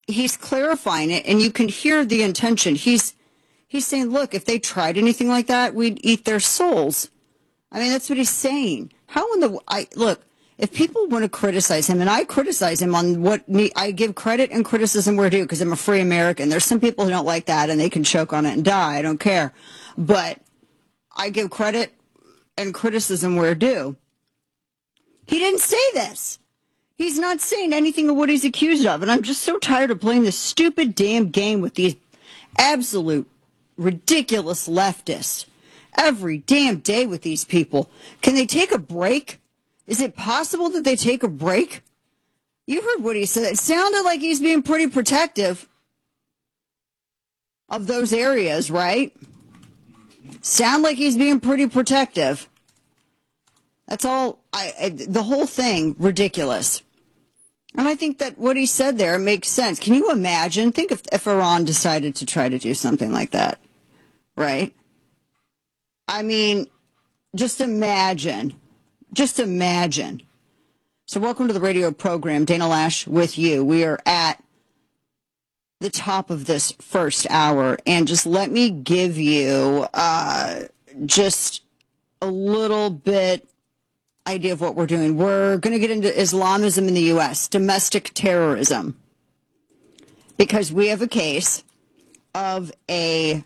he's clarifying it, and you can hear the intention. He's saying, look, if they tried anything like that, we'd eat their souls. I mean, that's what he's saying. How in the look? If people want to criticize him, and I criticize him on I give credit and criticism where due because I'm a free American. There's some people who don't like that, and they can choke on it and die. I don't care, but I give credit and criticism where due. He didn't say this. He's not saying anything of what he's accused of, and I'm just so tired of playing this stupid damn game with these absolute ridiculous leftists every damn day with these people. Can they take a break? Is it possible that they take a break? You heard what he said. It sounded like he's being pretty protective of those areas, right? Sound like he's being pretty protective. That's all. The whole thing, ridiculous. And I think that what he said there makes sense. Can you imagine? Think if Iran decided to try to do something like that, right? I mean, just imagine. Just imagine. So welcome to the radio program, Dana Loesch with you. We are at the top of this first hour, and just let me give you just a little bit idea of what we're doing. We're going to get into Islamism in the U.S., domestic terrorism, because we have a case of he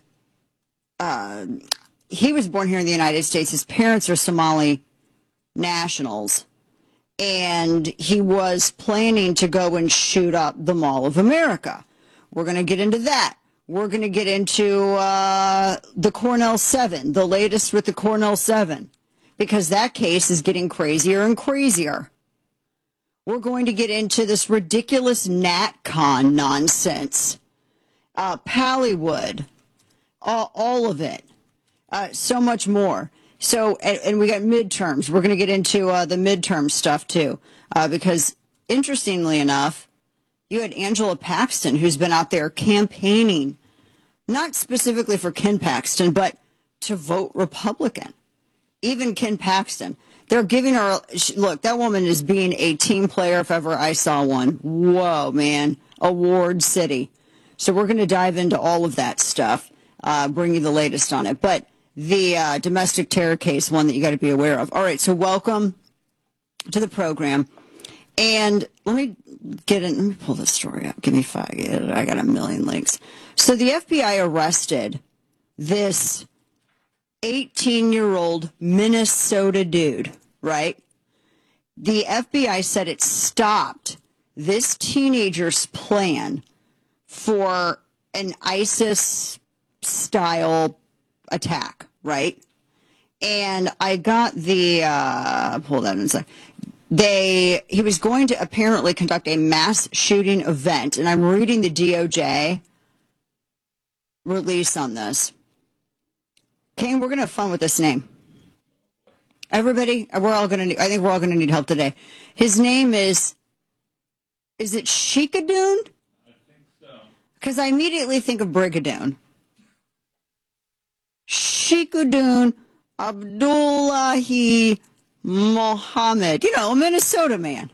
was born here in the United States. His parents are Somali nationals, and he was planning to go and shoot up the Mall of America. We're going to get into that. We're going to get into the Cornell 7, the latest with the Cornell 7, because that case is getting crazier and crazier. We're going to get into this ridiculous NatCon nonsense, Pallywood, all of it, so much more. So, and we got midterms. We're going to get into the midterm stuff, too, because interestingly enough, you had Angela Paxton, who's been out there campaigning, not specifically for Ken Paxton, but to vote Republican. Even Ken Paxton. They're giving her, look, that woman is being a team player if ever I saw one. Whoa, man. Award City. So we're going to dive into all of that stuff, bring you the latest on it. But the domestic terror case, one that you got to be aware of. All right, so welcome to the program. And let me pull this story up. Give me 5. I got a million links. So the FBI arrested this 18-year-old Minnesota dude, right? The FBI said it stopped this teenager's plan for an ISIS-style attack, right? And I got pull that inside. He was going to apparently conduct a mass shooting event, and I'm reading the DOJ release on this. Kane, we're going to have fun with this name. Everybody, I think we're all going to need help today. His name is it Shikadoon? I think so. Because I immediately think of Brigadoon. Shikadoon Abdullahi Mohammed. A Minnesota man.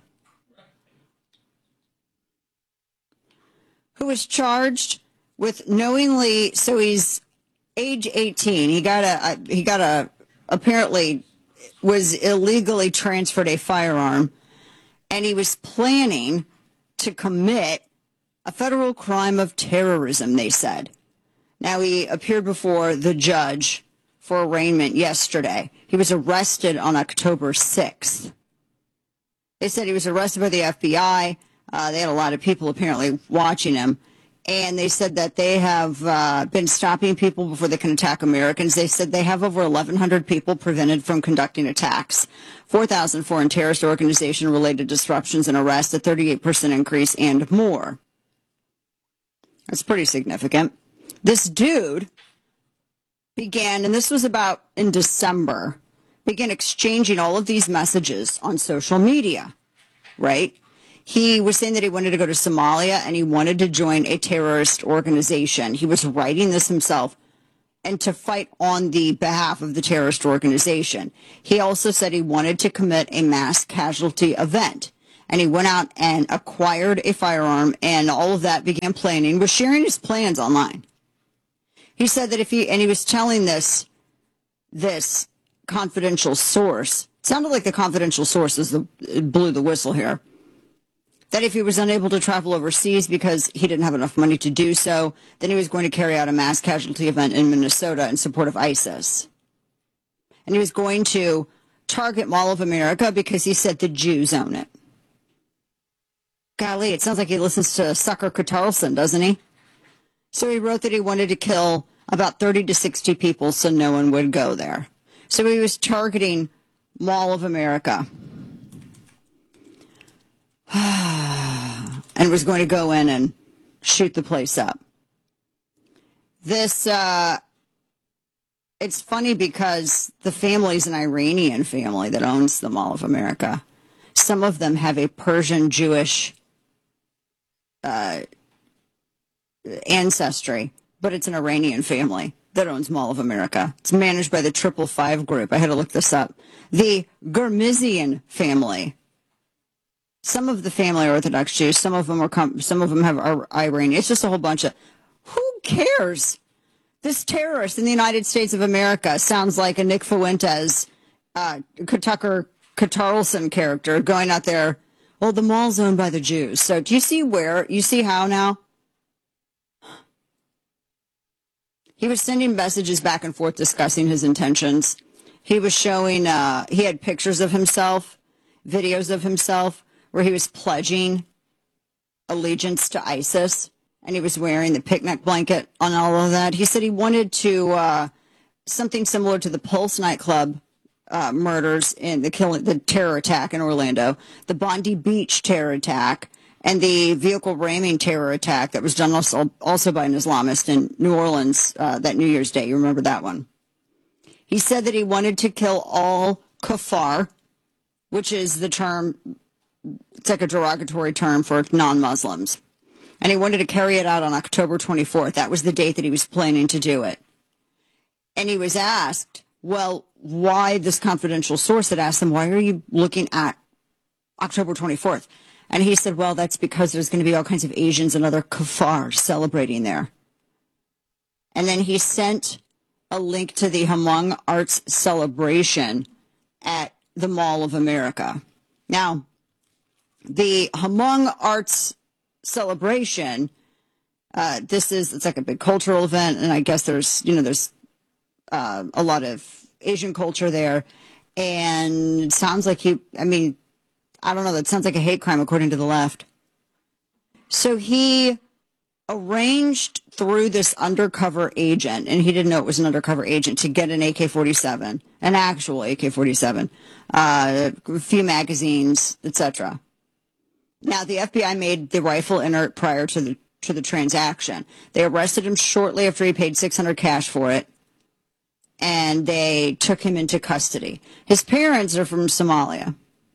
Who was charged with knowingly, so he's age 18. He apparently was illegally transferred a firearm, and he was planning to commit a federal crime of terrorism, they said. Now, he appeared before the judge for arraignment yesterday. He was arrested on October 6th. They said he was arrested by the FBI. They had a lot of people apparently watching him. And they said that they have been stopping people before they can attack Americans. They said they have over 1,100 people prevented from conducting attacks, 4,004 in terrorist organization-related disruptions and arrests, a 38% increase, and more. That's pretty significant. This dude began, and this was about in December, began exchanging all of these messages on social media, right? He was saying that he wanted to go to Somalia and he wanted to join a terrorist organization. He was writing this himself and to fight on the behalf of the terrorist organization. He also said he wanted to commit a mass casualty event. and he went out and acquired a firearm, and all of that began planning, was sharing his plans online. He said that he was telling this confidential source, sounded like the confidential source blew the whistle here, that if he was unable to travel overseas because he didn't have enough money to do so, then he was going to carry out a mass casualty event in Minnesota in support of ISIS. And he was going to target Mall of America because he said the Jews own it. Golly, it sounds like he listens to Sucker Carlson, doesn't he? So he wrote that he wanted to kill about 30 to 60 people so no one would go there. So he was targeting Mall of America. And was going to go in and shoot the place up. This, it's funny because the family's an Iranian family that owns the Mall of America. Some of them have a Persian Jewish ancestry, but it's an Iranian family that owns Mall of America. It's managed by the 555 group. I had to look this up. The Gurmizian family. Some of the family are Orthodox Jews. Some of them have Iranian. It's just a whole bunch of. Who cares? This terrorist in the United States of America sounds like a Nick Fuentes, Tucker Carlson character going out there. Well, the mall's owned by the Jews. So do you see how now? He was sending messages back and forth discussing his intentions. He was showing, he had pictures of himself, videos of himself, where he was pledging allegiance to ISIS, and he was wearing the picnic blanket on all of that. He said he wanted to, something similar to the Pulse nightclub murders in the terror attack in Orlando, the Bondi Beach terror attack, and the vehicle ramming terror attack that was done also by an Islamist in New Orleans that New Year's Day. You remember that one? He said that he wanted to kill all kuffar, which is the term, it's like a derogatory term for non-Muslims. And he wanted to carry it out on October 24th. That was the date that he was planning to do it. And he was asked, well, why, this confidential source had asked him, why are you looking at October 24th? And he said, well, that's because there's going to be all kinds of Asians and other kuffar celebrating there. And then he sent a link to the Hmong Arts celebration at the Mall of America. Now, the Hmong Arts celebration, it's like a big cultural event, and I guess there's a lot of Asian culture there, and it sounds like I don't know, that sounds like a hate crime according to the left. So he arranged through this undercover agent, and he didn't know it was an undercover agent, to get an AK-47, an actual AK-47, a few magazines, etc. Now, the FBI made the rifle inert prior to the transaction. They arrested him shortly after he paid $600 cash for it, and they took him into custody. His parents are from Somalia.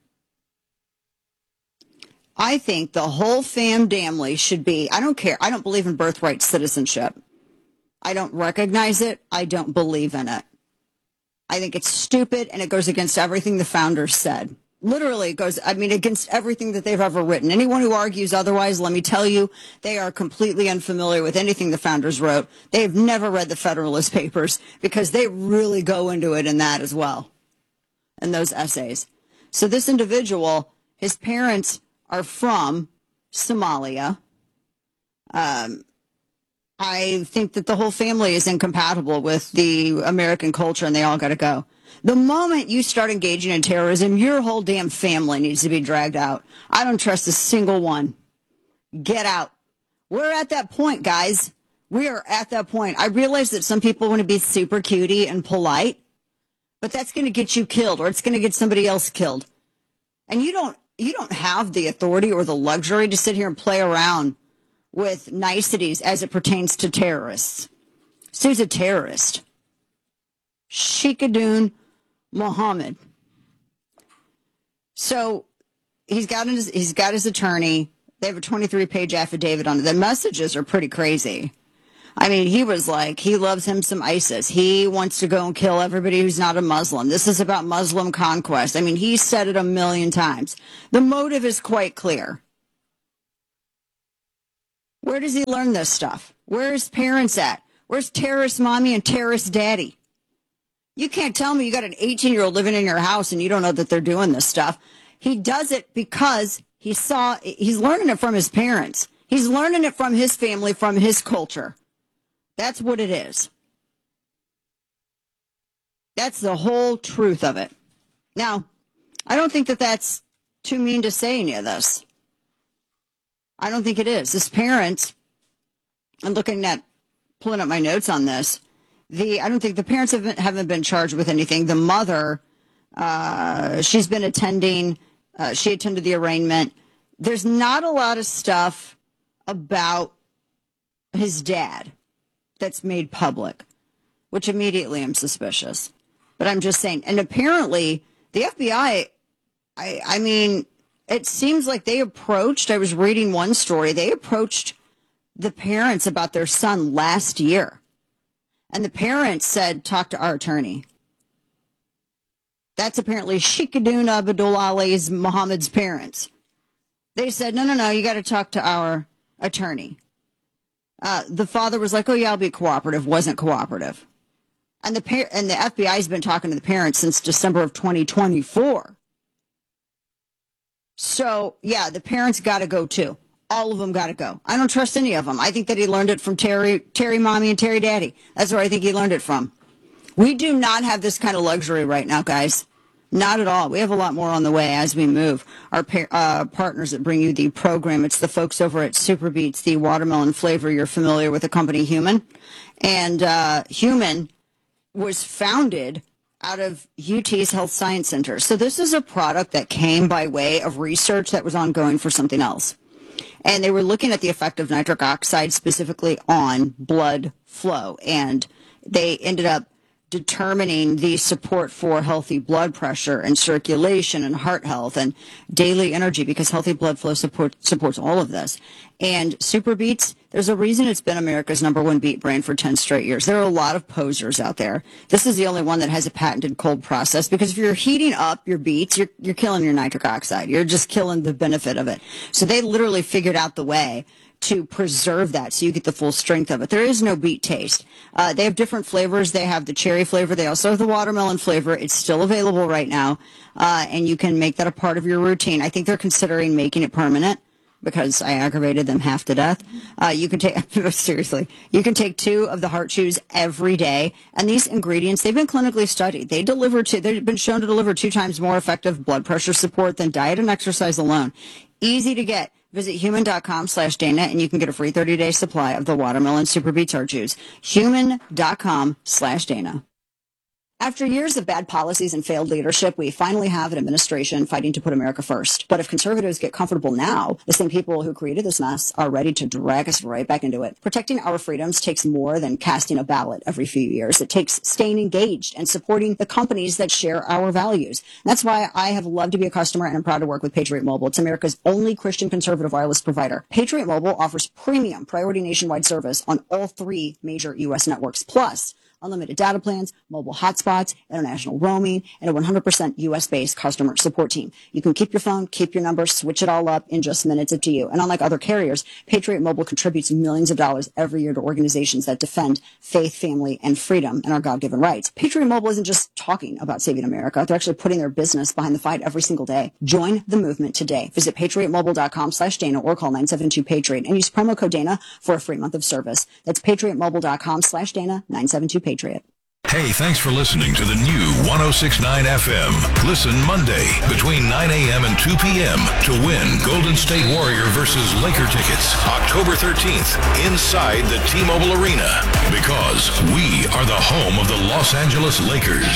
I think the whole family should be, I don't care, I don't believe in birthright citizenship. I don't recognize it, I don't believe in it. I think it's stupid, and it goes against everything the founders said. Literally, it goes, against everything that they've ever written. Anyone who argues otherwise, let me tell you, they are completely unfamiliar with anything the founders wrote. They've never read the Federalist Papers, because they really go into it in that as well, in those essays. So this individual, his parents are from Somalia. I think that the whole family is incompatible with the American culture, and they all got to go. The moment you start engaging in terrorism, your whole damn family needs to be dragged out. I don't trust a single one. Get out. We're at that point, guys. We are at that point. I realize that some people want to be super cutie and polite, but that's going to get you killed, or it's going to get somebody else killed. And you don't have the authority or the luxury to sit here and play around with niceties as it pertains to terrorists. This dude's a terrorist. Sheikhadoon Mohammed. So he's got his attorney. They have a 23-page affidavit on it. The messages are pretty crazy. I mean, he was like, he loves him some ISIS. He wants to go and kill everybody who's not a Muslim. This is about Muslim conquest. I mean, he said it a million times. The motive is quite clear. Where does he learn this stuff? Where his parents at? Where's terrorist mommy and terrorist daddy? You can't tell me you got an 18-year-old living in your house and you don't know that they're doing this stuff. He does it because he's learning it from his parents. He's learning it from his family, from his culture. That's what it is. That's the whole truth of it. Now, I don't think that that's too mean to say any of this. I don't think it is. His parents, I'm pulling up my notes on this. I don't think the parents haven't been charged with anything. The mother, she's been attending, she attended the arraignment. There's not a lot of stuff about his dad that's made public, which immediately I'm suspicious. But I'm just saying, and apparently the FBI, I mean, it seems like I was reading one story, they approached the parents about their son last year. And the parents said, talk to our attorney. That's apparently Sheikhadoon Abdul Muhammad's parents. They said, no, you got to talk to our attorney. The father was like, oh, yeah, I'll be cooperative. Wasn't cooperative. And the FBI has been talking to the parents since December of 2024. So, yeah, the parents got to go, too. All of them got to go. I don't trust any of them. I think that he learned it from Terry mommy and Terry daddy. That's where I think he learned it from. We do not have this kind of luxury right now, guys. Not at all. We have a lot more on the way as we move. Our partners that bring you the program, it's the folks over at Super Beets, the watermelon flavor. You're familiar with the company Human. And Human was founded out of UT's Health Science Center. So this is a product that came by way of research that was ongoing for something else. And they were looking at the effect of nitric oxide specifically on blood flow. And they ended up determining the support for healthy blood pressure and circulation and heart health and daily energy, because healthy blood flow supports all of this. And Super Beets, there's a reason it's been America's #1 beet brand for 10 straight years. There are a lot of posers out there. This is the only one that has a patented cold process, because if you're heating up your beets, you're killing your nitric oxide. You're just killing the benefit of it. So they literally figured out the way to preserve that so you get the full strength of it. There is no beet taste. They have different flavors. They have the cherry flavor. They also have the watermelon flavor. It's still available right now, and you can make that a part of your routine. I think they're considering making it permanent, because I aggravated them half to death. You can take, seriously, you can take 2 of the heart chews every day. And these ingredients, they've been clinically studied. They've been shown to deliver 2 times more effective blood pressure support than diet and exercise alone. Easy to get. Visit human.com/Dana and you can get a free 30-day supply of the watermelon Super Beets heart chews. Human.com/Dana. After years of bad policies and failed leadership, we finally have an administration fighting to put America first. But if conservatives get comfortable now, the same people who created this mess are ready to drag us right back into it. Protecting our freedoms takes more than casting a ballot every few years. It takes staying engaged and supporting the companies that share our values. And that's why I have loved to be a customer and I'm proud to work with Patriot Mobile. It's America's only Christian conservative wireless provider. Patriot Mobile offers premium priority nationwide service on all 3 major U.S. networks, plus unlimited data plans, mobile hotspots, international roaming, and a 100% U.S.-based customer support team. You can keep your phone, keep your number, switch it all up in just minutes, up to you. And unlike other carriers, Patriot Mobile contributes millions of dollars every year to organizations that defend faith, family, and freedom and our God-given rights. Patriot Mobile isn't just talking about saving America. They're actually putting their business behind the fight every single day. Join the movement today. Visit patriotmobile.com/Dana or call 972-PATRIOT and use promo code Dana for a free month of service. That's patriotmobile.com/Dana, 972-PATRIOT. Hey, thanks for listening to the new 106.9 FM. Listen Monday between 9 a.m. and 2 p.m. to win Golden State Warrior versus Laker tickets October 13th inside the T-Mobile Arena, because we are the home of the Los Angeles Lakers.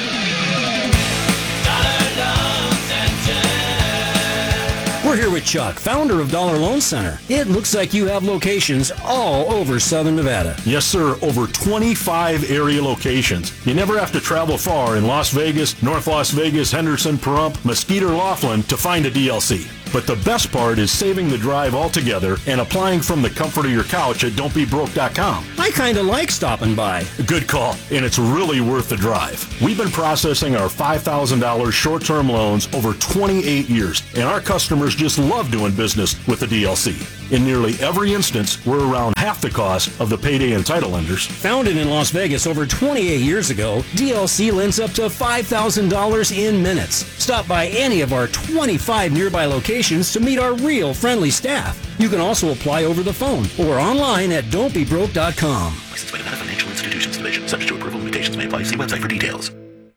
We're here with Chuck, founder of Dollar Loan Center. It looks like you have locations all over Southern Nevada. Yes, sir. Over 25 area locations. You never have to travel far in Las Vegas, North Las Vegas, Henderson, Pahrump, Mesquite, or Laughlin to find a DLC. But the best part is saving the drive altogether and applying from the comfort of your couch at don'tbebroke.com. I kind of like stopping by. Good call, and it's really worth the drive. We've been processing our $5,000 short-term loans over 28 years, and our customers just love doing business with the DLC. In nearly every instance, we're around half the cost of the payday and title lenders. Founded in Las Vegas over 28 years ago, DLC lends up to $5,000 in minutes. Stop by any of our 25 nearby locations to meet our real friendly staff. You can also apply over the phone or online at don'tbebroke.com. Licensed by Nevada Financial Institutions Division. Subject to approval, limitations may apply. See website for details.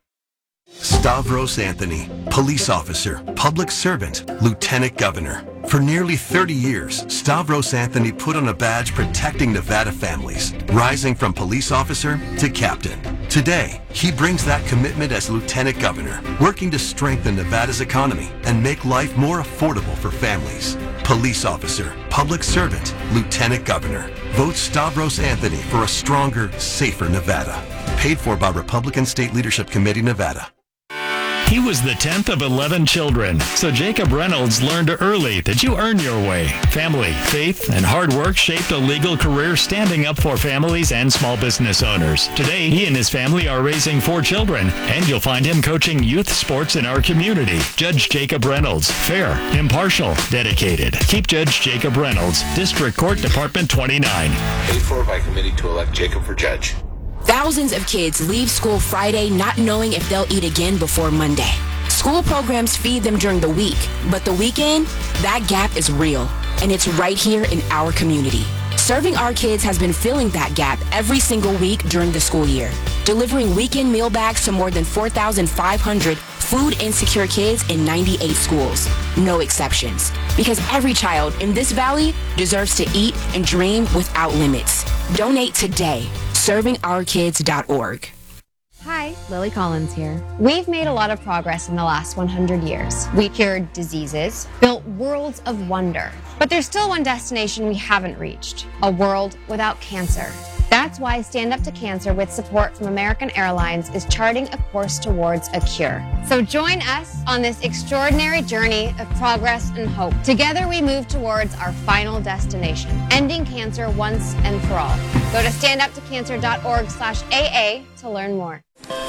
Stavros Anthony, police officer, public servant, lieutenant governor. For nearly 30 years, Stavros Anthony put on a badge protecting Nevada families, rising from police officer to captain. Today, he brings that commitment as lieutenant governor, working to strengthen Nevada's economy and make life more affordable for families. Police officer, public servant, lieutenant governor. Vote Stavros Anthony for a stronger, safer Nevada. Paid for by Republican State Leadership Committee, Nevada. He was the 10th of 11 children, so Jacob Reynolds learned early that you earn your way. Family, faith, and hard work shaped a legal career standing up for families and small business owners. Today, he and his family are raising 4 children, and you'll find him coaching youth sports in our community. Judge Jacob Reynolds, fair, impartial, dedicated. Keep Judge Jacob Reynolds, District Court Department 29. Paid for by committee to elect Jacob for judge. Thousands of kids leave school Friday not knowing if they'll eat again before Monday. School programs feed them during the week, but the weekend, that gap is real, and it's right here in our community. Serving Our Kids has been filling that gap every single week during the school year, delivering weekend meal bags to more than 4,500 food insecure kids in 98 schools. No exceptions, because every child in this valley deserves to eat and dream without limits. Donate today. ServingOurKids.org. Hi, Lily Collins here. We've made a lot of progress in the last 100 years. We cured diseases, built worlds of wonder. But there's still one destination we haven't reached, a world without cancer. That's why Stand Up to Cancer, with support from American Airlines, is charting a course towards a cure. So join us on this extraordinary journey of progress and hope. Together we move towards our final destination, ending cancer once and for all. Go to standuptocancer.org/AA to learn more.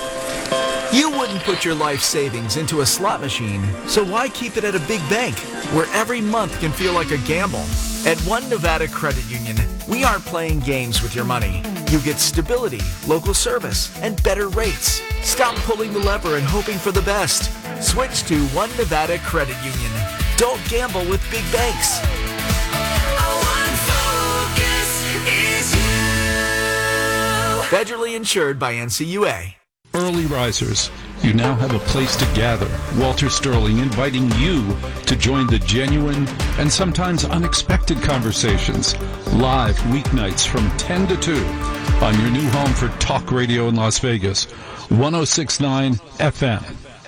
You wouldn't put your life savings into a slot machine, so why keep it at a big bank where every month can feel like a gamble? At One Nevada Credit Union, we aren't playing games with your money. You get stability, local service, and better rates. Stop pulling the lever and hoping for the best. Switch to One Nevada Credit Union. Don't gamble with big banks. Federally insured by NCUA. Early risers, you now have a place to gather. Walter Sterling inviting you to join the genuine and sometimes unexpected conversations. Live weeknights from 10 to 2 on your new home for talk radio in Las Vegas, 106.9 FM.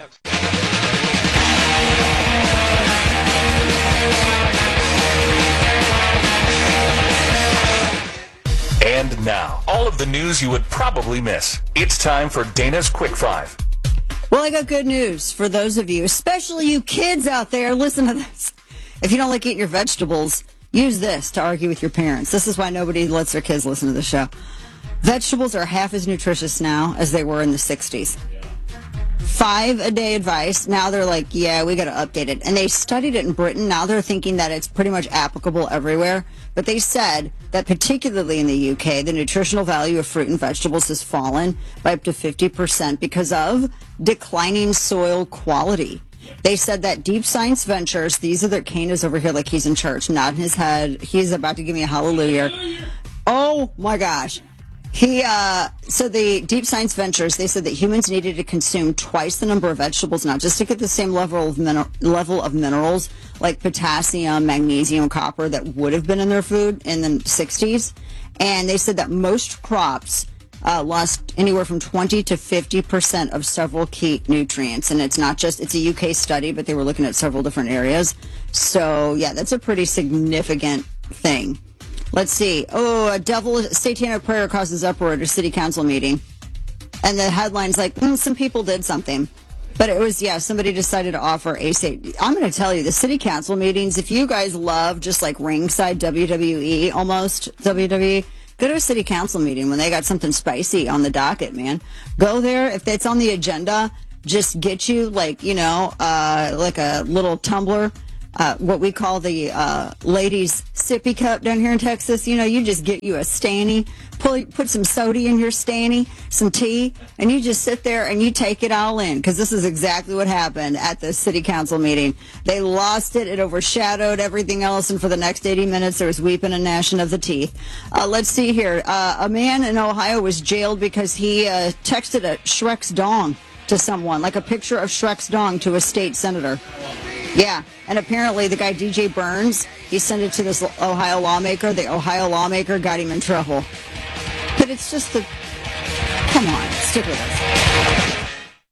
And now, all of the news you would probably miss. It's time for Dana's Quick 5. Well, I got good news for those of you, especially you kids out there. Listen to this. If you don't like eating your vegetables, use this to argue with your parents. This is why nobody lets their kids listen to the show. Vegetables are half as nutritious now as they were in the 60s. 5-a-day advice. Now they're like, yeah, we got to update it. And they studied it in Britain. Now they're thinking that it's pretty much applicable everywhere. But they said that particularly in the UK, the nutritional value of fruit and vegetables has fallen by up to 50% because of declining soil quality. They said that Deep Science Ventures, these are their, Kane is over here like he's in church, nodding his head. He's about to give me a hallelujah. Oh my gosh. So the Deep Science Ventures, they said that humans needed to consume twice the number of vegetables now just to get the same level of minerals like potassium, magnesium, copper that would have been in their food in the 60s. And they said that most crops lost anywhere from 20 to 50% of several key nutrients. And it's not just, it's a UK study, but they were looking at several different areas. So yeah, that's a pretty significant thing. Let's see. Oh, a satanic prayer causes uproar at a city council meeting. And the headline's like, some people did something. But it was, somebody decided to offer I'm going to tell you, the city council meetings, if you guys love just like ringside WWE, almost WWE, go to a city council meeting when they got something spicy on the docket, man. Go there. If it's on the agenda, just get you like a little tumbler, what we call the ladies' sippy cup down here in Texas. You just get you a Stanny, put some soda in your Stanny, some tea, and you just sit there and you take it all in, because this is exactly what happened at the city council meeting. They lost it. It overshadowed everything else, and for the next 80 minutes, there was weeping and gnashing of the teeth. Let's see here. A man in Ohio was jailed because he texted a Shrek's dong to someone, like a picture of Shrek's dong to a state senator. Yeah, and apparently the guy DJ Burns, he sent it to this Ohio lawmaker. The Ohio lawmaker got him in trouble. But it's just come on, stick with us.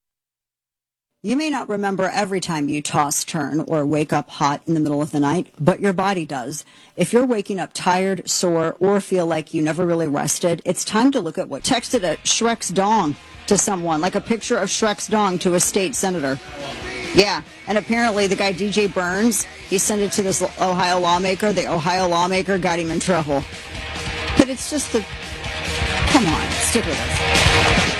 You may not remember every time you toss, turn, or wake up hot in the middle of the night, but your body does. If you're waking up tired, sore, or feel like you never really rested, it's time to look at what texted a Shrek's dong to someone, like a picture of Shrek's dong to a state senator. Yeah, and apparently the guy DJ Burns, he sent it to this Ohio lawmaker. The Ohio lawmaker got him in trouble. But it's just come on, stick with us.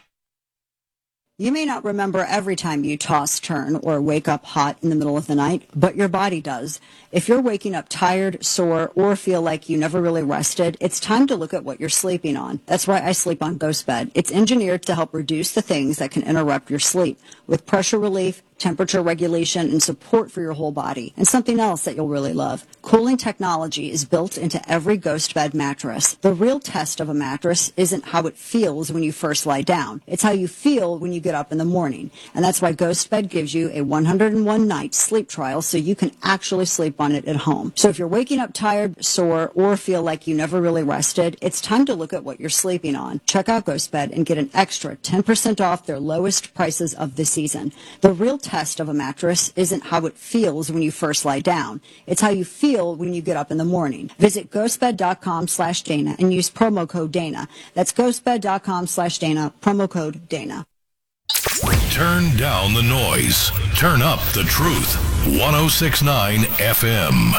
You may not remember every time you toss, turn, or wake up hot in the middle of the night, but your body does. If you're waking up tired, sore, or feel like you never really rested, it's time to look at what you're sleeping on. That's why I sleep on GhostBed. It's engineered to help reduce the things that can interrupt your sleep, with pressure relief, temperature regulation, and support for your whole body. And something else that you'll really love. Cooling technology is built into every GhostBed mattress. The real test of a mattress isn't how it feels when you first lie down. It's how you feel when you get up in the morning. And that's why GhostBed gives you a 101-night sleep trial so you can actually sleep on it at home. So if you're waking up tired, sore, or feel like you never really rested, it's time to look at what you're sleeping on. Check out GhostBed and get an extra 10% off their lowest prices of the season. The real test of a mattress isn't how it feels when you first lie down. It's how you feel when you get up in the morning. Visit ghostbed.com/Dana and use promo code Dana. That's ghostbed.com/Dana, promo code Dana. Turn down the noise. Turn up the truth. 106.9 FM.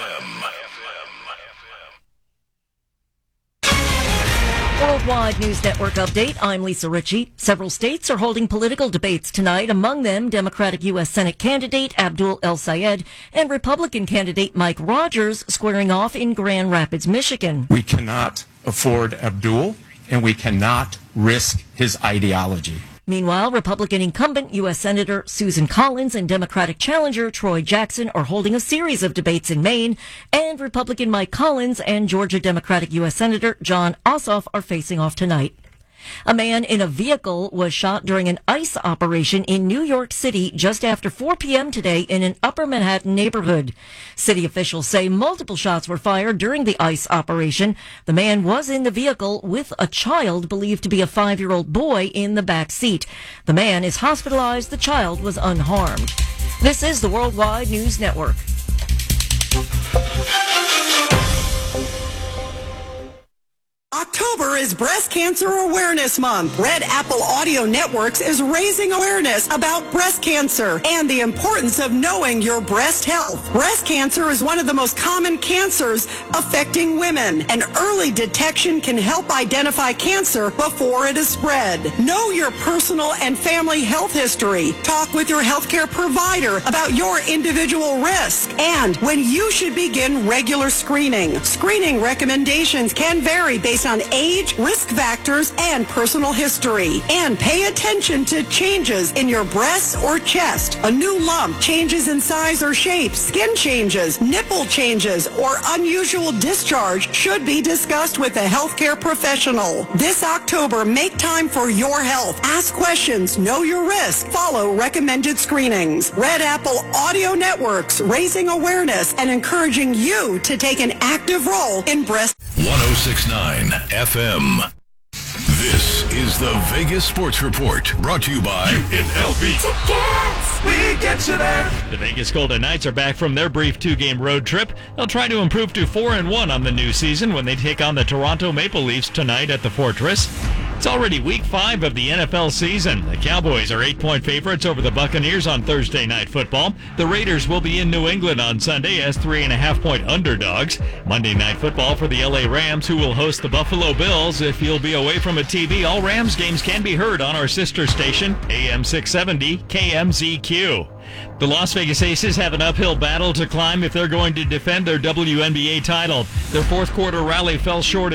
Worldwide News Network update. I'm Lisa Ritchie. Several states are holding political debates tonight, among them Democratic U.S. Senate candidate Abdul El-Sayed and Republican candidate Mike Rogers squaring off in Grand Rapids, Michigan. We cannot afford Abdul, and we cannot risk his ideology. Meanwhile, Republican incumbent U.S. Senator Susan Collins and Democratic challenger Troy Jackson are holding a series of debates in Maine, and Republican Mike Collins and Georgia Democratic U.S. Senator John Ossoff are facing off tonight. A man in a vehicle was shot during an ICE operation in New York City just after 4 p.m. today in an Upper Manhattan neighborhood. City officials say multiple shots were fired during the ICE operation. The man was in the vehicle with a child believed to be a 5-year-old boy in the back seat. The man is hospitalized. The child was unharmed. This is the Worldwide News Network. October is Breast Cancer Awareness Month. Red Apple Audio Networks is raising awareness about breast cancer and the importance of knowing your breast health. Breast cancer is one of the most common cancers affecting women, and early detection can help identify cancer before it is spread. Know your personal and family health history. Talk with your healthcare provider about your individual risk and when you should begin regular screening. Screening recommendations can vary based on age, risk factors, and personal history. And pay attention to changes in your breasts or chest. A new lump, changes in size or shape, skin changes, nipple changes, or unusual discharge should be discussed with a healthcare professional. This October, make time for your health. Ask questions, know your risk, follow recommended screenings. Red Apple Audio Networks, raising awareness and encouraging you to take an active role in breast. 106.9 FM. This is the Vegas Sports Report, brought to you by UNLV. Tickets! We get you there. The Vegas Golden Knights are back from their brief 2-game road trip. They'll try to improve to 4-1 on the new season when they take on the Toronto Maple Leafs tonight at the Fortress. It's already week 5 of the NFL season. The Cowboys are 8-point favorites over the Buccaneers on Thursday Night Football. The Raiders will be in New England on Sunday as 3.5-point underdogs. Monday Night Football for the LA Rams, who will host the Buffalo Bills. If you'll be away from a TV, all Rams games can be heard on our sister station, AM 670 KMZQ. The Las Vegas Aces have an uphill battle to climb if they're going to defend their WNBA title. Their fourth quarter rally fell short